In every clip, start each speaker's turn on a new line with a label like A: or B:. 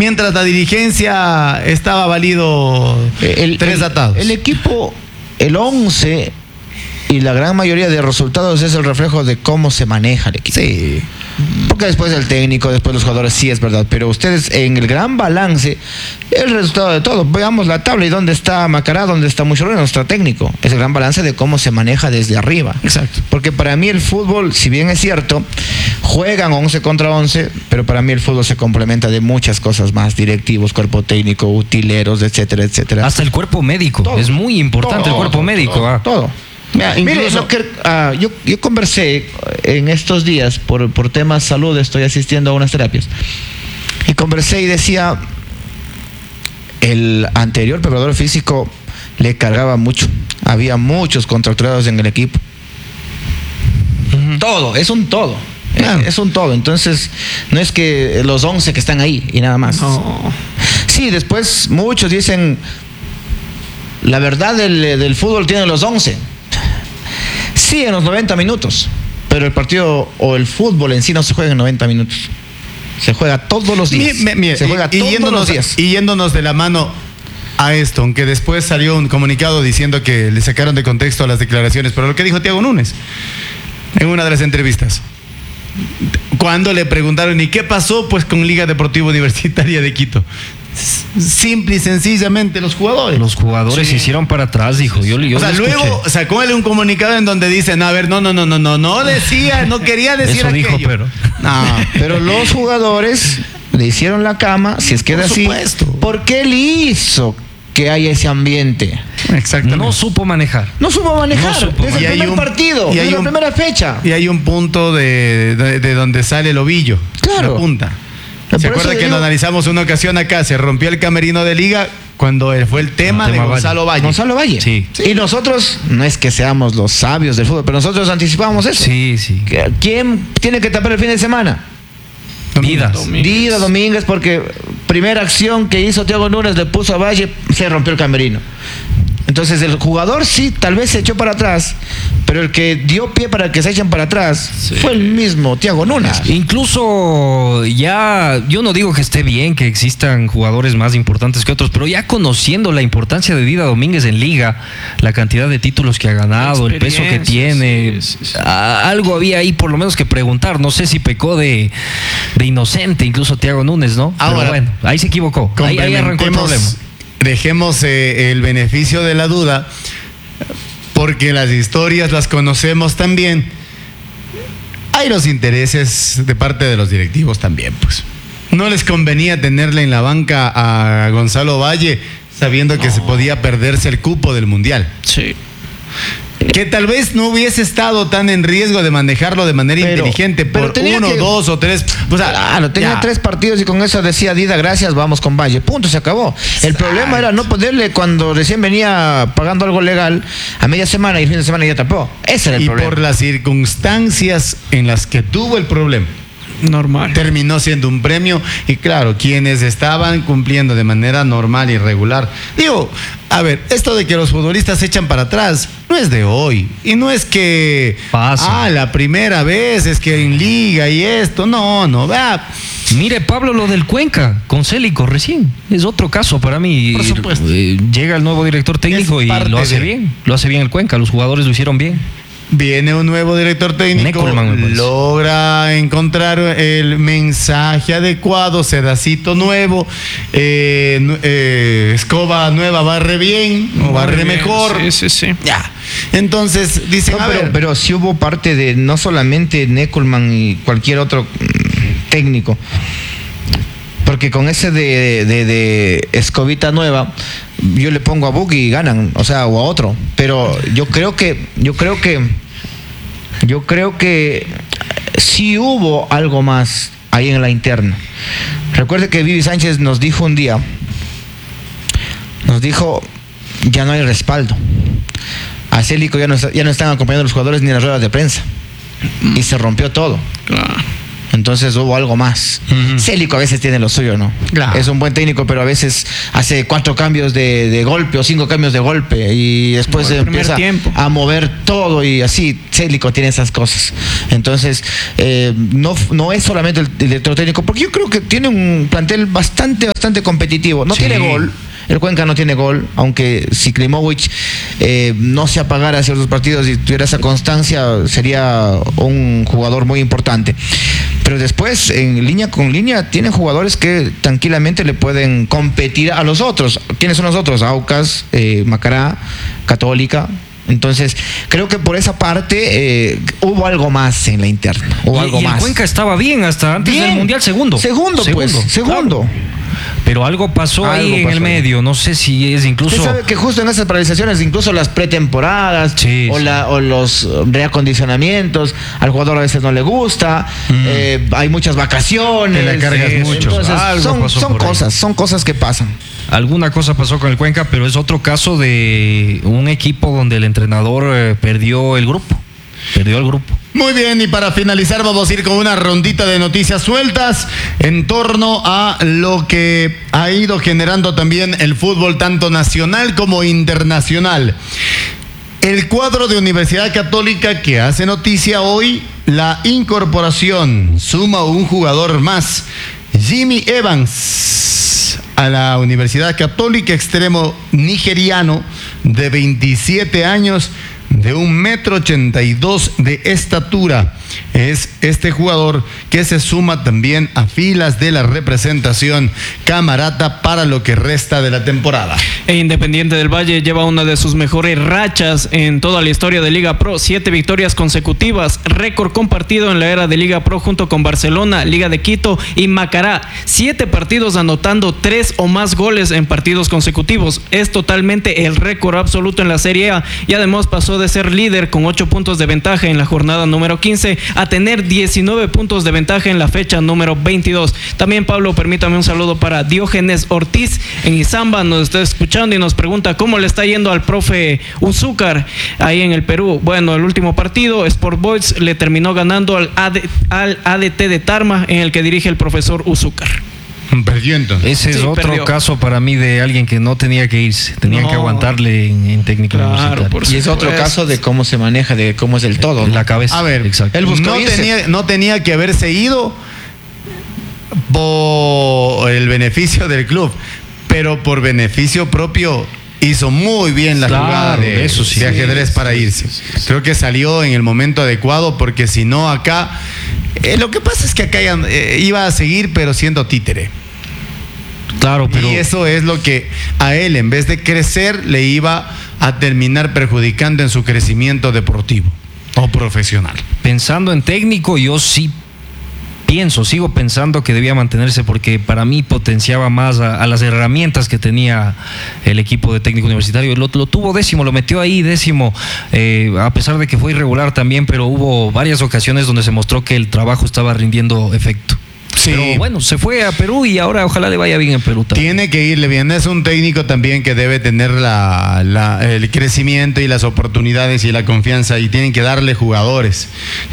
A: mientras la dirigencia estaba válido tres atados.
B: El equipo, el 11 y la gran mayoría de resultados es el reflejo de cómo se maneja el equipo.
A: Sí.
B: Porque después el técnico, después los jugadores, sí es verdad. Pero ustedes en el gran balance, el resultado de todo. Veamos la tabla y dónde está Macará, dónde está Muchurruna, nuestro técnico. Es el gran balance de cómo se maneja desde arriba.
A: Exacto.
B: Porque para mí el fútbol, si bien es cierto, juegan 11 contra 11, pero para mí el fútbol se complementa de muchas cosas más. Directivos, cuerpo técnico, utileros, etcétera, etcétera.
C: Hasta el cuerpo médico.
B: Todo.
C: Es muy importante el cuerpo médico.
B: Todo. Mira, incluso, yo conversé en estos días por temas salud, estoy asistiendo a unas terapias y conversé y decía, el anterior preparador físico le cargaba mucho, había muchos contracturados en el equipo. Todo, es un todo. Es un todo, entonces no es que los 11 que están ahí y nada más.
A: No.
B: Sí, después muchos dicen, la verdad del fútbol tiene los 11. Sí, en los 90 minutos, pero el partido o el fútbol en sí no se juega en 90 minutos. Se juega todos los días. Se juega todos los días.
A: Y yéndonos de la mano a esto, aunque después salió un comunicado diciendo que le sacaron de contexto las declaraciones, pero lo que dijo Thiago Núñez en una de las entrevistas, cuando le preguntaron ¿y qué pasó pues con Liga Deportiva Universitaria de Quito? Simple y sencillamente los jugadores.
C: Los jugadores se hicieron para atrás, dijo. Yo
A: o sea, luego sacó él un comunicado en donde dicen, a ver, no decía, no quería decir
C: eso
A: aquello.
C: Dijo, pero.
B: No, pero los jugadores le hicieron la cama, si es que era así. Porque él hizo que haya ese ambiente.
C: Exactamente. No supo manejar.
B: Desde el primer partido, desde la primera fecha.
A: Y hay un punto de donde sale el ovillo.
B: Claro.
A: La punta. ¿Se acuerda que lo analizamos una ocasión acá? Se rompió el camerino de Liga cuando fue el tema de Gonzalo Valle.
B: Gonzalo Valle.
C: Sí.
B: Y nosotros, no es que seamos los sabios del fútbol, pero nosotros anticipábamos eso.
C: Sí.
B: ¿Quién tiene que tapar el fin de semana?
C: Dida
B: Domínguez, porque primera acción que hizo Thiago Núñez le puso a Valle, se rompió el camerino. Entonces el jugador sí, tal vez se echó para atrás, pero el que dio pie para que se echen para atrás fue el mismo Thiago Núñez.
C: Incluso ya, yo no digo que esté bien que existan jugadores más importantes que otros, pero ya conociendo la importancia de Dida Domínguez en Liga, la cantidad de títulos que ha ganado, el peso que tiene, algo había ahí por lo menos que preguntar. No sé si pecó de inocente incluso Thiago Núñez, ¿no?
A: Ahora,
C: pero bueno, ahí se equivocó, ahí arrancó el problema.
A: Dejemos el beneficio de la duda, porque las historias las conocemos también. Hay los intereses de parte de los directivos también, pues. No les convenía tenerle en la banca a Gonzalo Valle sabiendo que se podía perderse el cupo del Mundial.
C: Sí.
A: Que tal vez no hubiese estado tan en riesgo de manejarlo de manera inteligente por uno, dos o tres. O sea,
B: tenía 3 partidos y con eso decía Dida, gracias, vamos con Valle. Punto, se acabó. El problema era no poderle, cuando recién venía pagando algo legal, a media semana y el fin de semana ya tapó. Ese era el problema.
A: Y por las circunstancias en las que tuvo el problema.
D: Normal.
A: Terminó siendo un premio y claro, quienes estaban cumpliendo de manera normal y regular. Digo, a ver, esto de que los futbolistas se echan para atrás no es de hoy. Y no es que la primera vez es que en Liga y esto, no, vea.
C: Mire, Pablo, lo del Cuenca con Célico recién es otro caso para mí.
A: Por supuesto.
C: Llega el nuevo director técnico y lo hace bien. Lo hace bien el Cuenca, los jugadores lo hicieron bien.
A: Viene un nuevo director técnico, logra encontrar el mensaje adecuado, sedacito nuevo, escoba nueva, barre bien o barre mejor.
D: Sí.
A: Ya. Entonces, dicen,
B: pero sí hubo parte de no solamente Neckelman y cualquier otro técnico. Porque con ese de escobita nueva, yo le pongo a Buki y ganan, o sea, o a otro. Pero yo creo que sí hubo algo más ahí en la interna. Recuerde que Vivi Sánchez nos dijo un día, ya no hay respaldo. A Célico ya no están acompañando a los jugadores ni en las ruedas de prensa. Y se rompió todo.
D: Claro.
B: Entonces hubo algo más. Célico a veces tiene lo suyo, ¿no?
A: Claro.
B: Es un buen técnico, pero a veces hace 4 cambios de golpe o 5 cambios de golpe y después
D: el primer
B: empieza
D: tiempo
B: a mover todo y así. Célico tiene esas cosas. Entonces, no es solamente el director técnico, porque yo creo que tiene un plantel bastante competitivo. No tiene gol. El Cuenca no tiene gol, aunque si Klimovic no se apagara a ciertos partidos y tuviera esa constancia, sería un jugador muy importante. Pero después, en línea con línea, tiene jugadores que tranquilamente le pueden competir a los otros. ¿Quiénes son los otros? Aucas, Macará, Católica. Entonces, creo que por esa parte hubo algo más en la interna. Hubo algo
C: y el
B: más.
C: Cuenca estaba bien hasta antes del Mundial, segundo.
B: Segundo.
C: Claro. Pero algo pasó ahí en el medio, no sé si es incluso...
B: Usted sabe que justo en esas paralizaciones, incluso las pretemporadas o los reacondicionamientos, al jugador a veces no le gusta, hay muchas vacaciones.
A: Te la cargas mucho.
B: Entonces, son cosas que pasan.
C: Alguna cosa pasó con el Cuenca, pero es otro caso de un equipo donde el entrenador perdió el grupo.
A: Muy bien, y para finalizar vamos a ir con una rondita de noticias sueltas en torno a lo que ha ido generando también el fútbol tanto nacional como internacional. El cuadro de Universidad Católica que hace noticia hoy, la incorporación, suma un jugador más, Jimmy Evans, a la Universidad Católica, extremo nigeriano de 27 años, de 1,82 m de estatura. Es este jugador que se suma también a filas de la representación camarata para lo que resta de la temporada.
D: E Independiente del Valle lleva una de sus mejores rachas en toda la historia de Liga Pro, 7 victorias consecutivas, récord compartido en la era de Liga Pro junto con Barcelona, Liga de Quito y Macará. 7 partidos anotando 3 o más goles en partidos consecutivos. Es totalmente el récord absoluto en la Serie A y además pasó de ser líder con 8 puntos de ventaja en la jornada número 15 a tener 19 puntos de ventaja en la fecha número 22. También, Pablo, permítame un saludo para Diógenes Ortiz en Izamba, nos está escuchando y nos pregunta cómo le está yendo al profe Uzúcar ahí en el Perú. Bueno, el último partido, Sport Boys le terminó ganando al ADT de Tarma, en el que dirige el profesor Uzúcar.
A: Perdió entonces.
C: Ese es otro caso para mí de alguien que no tenía que irse, tenía que aguantarle en técnico universitario.
B: Y es otro caso de cómo se maneja, de cómo es el todo, ¿no?
C: La cabeza.
A: A ver,
C: exacto.
A: Él no tenía que haberse ido por el beneficio del club, pero por beneficio propio hizo muy bien la jugada de ajedrez para irse. Creo que salió en el momento adecuado, porque si no acá, lo que pasa es que acá iba a seguir pero siendo títere.
C: Claro, pero...
A: Y eso es lo que a él, en vez de crecer, le iba a terminar perjudicando en su crecimiento deportivo o profesional.
C: Pensando en técnico, yo sigo pensando que debía mantenerse, porque para mí potenciaba más a las herramientas que tenía el equipo de técnico universitario. Lo tuvo décimo, lo metió ahí décimo, a pesar de que fue irregular también, pero hubo varias ocasiones donde se mostró que el trabajo estaba rindiendo efecto. Sí. Pero bueno, se fue a Perú y ahora ojalá le vaya bien en Perú también.
A: Tiene que irle bien. Es un técnico también que debe tener el crecimiento y las oportunidades y la confianza, y tienen que darle jugadores.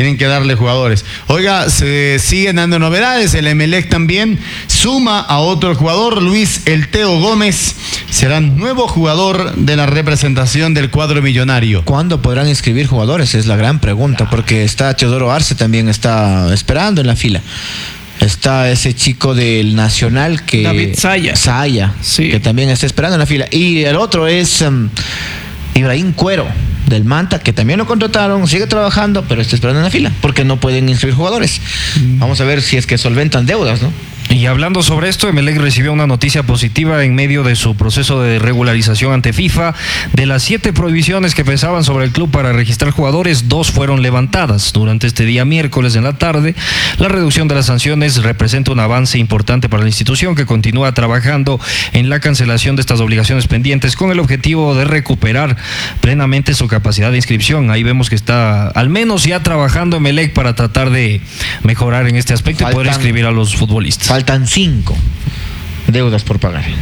A: Oiga, se siguen dando novedades. El Emelec también suma a otro jugador, Luis El Teo Gómez. Será nuevo jugador de la representación del cuadro millonario.
B: ¿Cuándo podrán inscribir jugadores? Es la gran pregunta, porque está Teodoro Arce, también está esperando en la fila. Está ese chico del Nacional, que
D: David Saya, sí,
B: que también está esperando en la fila. Y el otro es Ibrahim Cuero del Manta, que también lo contrataron, sigue trabajando, pero está esperando en la fila porque no pueden inscribir jugadores. Vamos a ver si es que solventan deudas, ¿no?
C: Y hablando sobre esto, Emelec recibió una noticia positiva en medio de su proceso de regularización ante FIFA. De las 7 prohibiciones que pesaban sobre el club para registrar jugadores, 2 fueron levantadas. Durante este día miércoles en la tarde, la reducción de las sanciones representa un avance importante para la institución, que continúa trabajando en la cancelación de estas obligaciones pendientes con el objetivo de recuperar plenamente su capacidad de inscripción. Ahí vemos que está al menos ya trabajando Emelec para tratar de mejorar en este aspecto y poder inscribir a los futbolistas.
B: Faltan 5 deudas por pagar.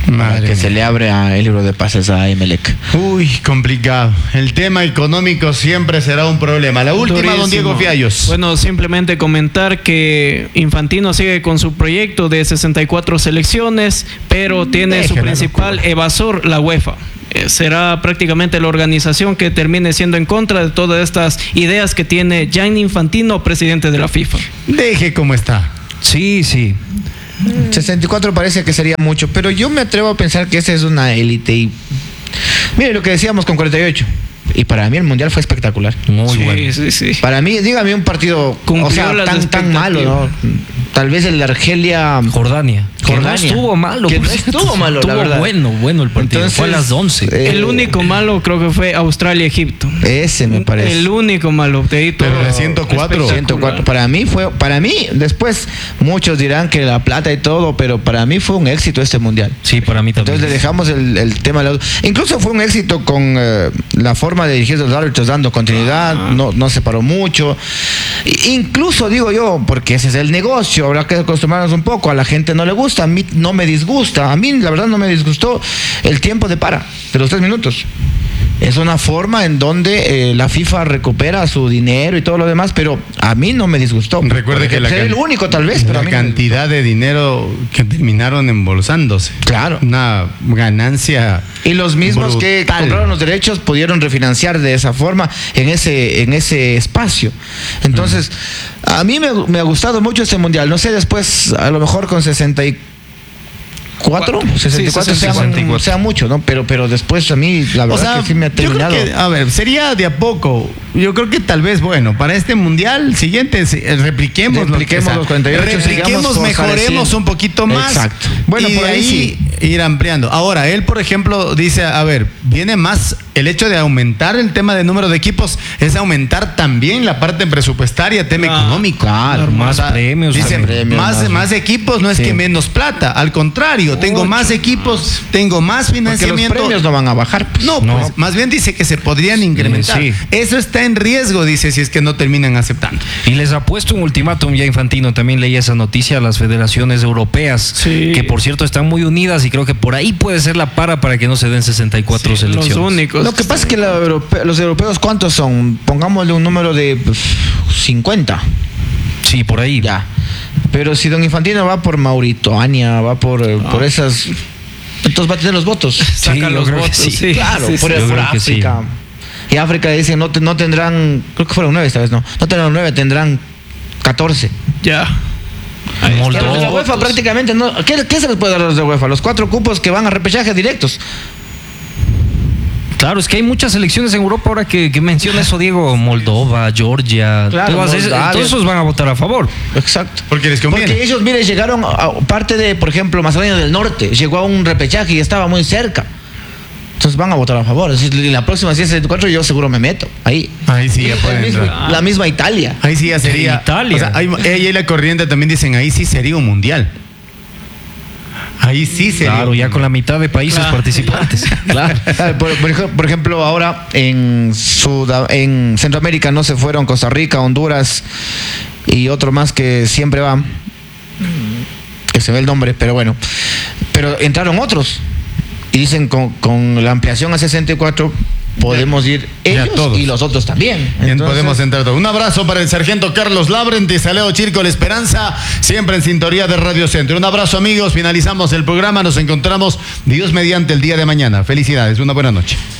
A: Madre
B: que
A: mía.
B: se le abre el libro de pases a Emelec.
A: Uy, complicado. El tema económico siempre será un problema. La última, don
D: Durísimo.
A: Diego Fiallos.
D: Bueno, simplemente comentar que Infantino sigue con su proyecto de 64 selecciones, pero tiene su
A: Déjela,
D: principal evasor, la UEFA. Será prácticamente la organización que termine siendo en contra de todas estas ideas que tiene Gianni Infantino, presidente de la FIFA.
A: Deje como está.
C: Sí, sí.
B: 64 parece que sería mucho, pero yo me atrevo a pensar que esa es una élite. Y mire lo que decíamos con 48. Y para mí el mundial fue espectacular.
C: Muy bueno.
D: Sí.
B: Para mí, dígame un partido,
D: Cumplió
B: o sea,
D: las
B: tan malo, ¿no? Tal vez el de Argelia.
C: Jordania. Que no
B: Jordania.
C: estuvo malo.
B: Que
C: por
B: no
C: cierto.
B: estuvo malo, la
C: Estuvo
B: verdad.
C: bueno el partido.
B: Entonces,
C: fue a las 11.
D: El único malo creo que fue Australia-Egipto.
B: Ese me parece.
D: El único malo. De ahí todo
A: Pero de 104.
B: 104. Para mí, después muchos dirán que la plata y todo, pero para mí fue un éxito este mundial.
C: Sí, para mí también.
B: Entonces le dejamos el tema de incluso fue un éxito con la forma de dirigir los árbitros, dando continuidad, no se paró mucho. Incluso digo yo, porque ese es el negocio, habrá que acostumbrarnos un poco. A la gente no le gusta, a mí no me disgusta. A mí la verdad no me disgustó el tiempo de los 3 minutos. Es una forma en donde la FIFA recupera su dinero y todo lo demás, pero a mí no me disgustó.
A: Recuerde que
B: Seré el único tal vez, pero a
A: la
B: mí no me
A: cantidad de dinero que terminaron embolsándose.
B: Claro.
A: Una ganancia.
B: Y los mismos que
A: brutal.
B: compraron los derechos pudieron refinanciar de esa forma en ese espacio. Entonces, a mí me ha gustado mucho este mundial. No sé, después, a lo mejor con 64, 64 sea mucho, ¿no? Pero después a mí, la verdad que sí me ha terminado.
A: Yo creo que, a ver, sería de a poco. Yo creo que tal vez, bueno, para este mundial siguiente repliquemos
B: los 48, sigamos
A: mejoremos un poquito más.
B: Exacto. Bueno,
A: y
B: por
A: de
B: ahí
A: ir ampliando. Ahora, él, por ejemplo, dice, a ver, viene más el hecho de aumentar el tema de número de equipos, es aumentar también la parte presupuestaria, tema económico.
C: Claro, más premios.
A: Dice,
C: también.
A: más equipos no es que menos plata, al contrario, tengo más equipos, tengo más
B: porque
A: financiamiento.
B: los premios no van a bajar. Pues.
A: No, pues más bien dice que se podrían incrementar.
C: Sí.
A: Eso está en riesgo, dice, si es que no terminan aceptando.
C: Y les ha puesto un ultimátum ya Infantino, también leí esa noticia a las federaciones europeas,
D: Sí.
C: que por cierto están muy unidas y creo que por ahí puede ser la para que no se den 64 selecciones.
D: Los únicos.
B: Lo que pasa es que los europeos, ¿cuántos son? Pongámosle un número de 50.
C: Sí, por ahí.
B: Ya. Pero si don Infantino va por Mauritania, va por esas, entonces va a tener los votos.
D: Saca
C: yo
D: los
C: creo que
D: votos.
C: sí.
D: Sí,
B: Claro,
D: sí,
B: por,
D: sí.
C: yo
B: por
C: creo que sí.
B: África. Y África dicen no tendrán, creo que fueron 9 esta vez, no tendrán 9, tendrán 14.
D: Ya.
C: Moldova.
B: Los de la UEFA prácticamente no. ¿Qué se les puede dar a los de UEFA? Los 4 cupos que van a repechaje directos.
C: Claro, es que hay muchas selecciones en Europa ahora que menciona eso, Diego. Moldova, Georgia.
B: Claro, Moldavia.
C: Todos esos van a votar a favor.
B: Exacto.
A: Porque les conviene.
B: Porque ellos, mire, llegaron a parte de, por ejemplo, Macedonia del Norte, llegó a un repechaje y estaba muy cerca. Entonces van a votar a favor. Es decir, la próxima 164 yo seguro me meto. Ahí.
A: Ahí sí ya pueden entrar.
B: La misma Italia.
A: Ahí sí ya sería.
C: Italia.
A: O sea, ahí la corriente también dicen, ahí sí sería un mundial. Ahí sí sería.
C: Claro, ya con la mitad de países participantes. Claro.
B: Por ejemplo, ahora en Centroamérica no se fueron Costa Rica, Honduras y otro más que siempre va, que se ve el nombre, pero bueno. Pero entraron otros y dicen con la ampliación a 64 podemos ir ellos
A: todos.
B: y los otros también.
A: Bien,
B: Entonces,
A: podemos entrar todos. Un abrazo para el sargento Carlos Labrente, Aleo Chirco, La Esperanza, siempre en sintonía de Radio Centro. Un abrazo, amigos. Finalizamos el programa. Nos encontramos, Dios mediante, el día de mañana. Felicidades. Una buena noche.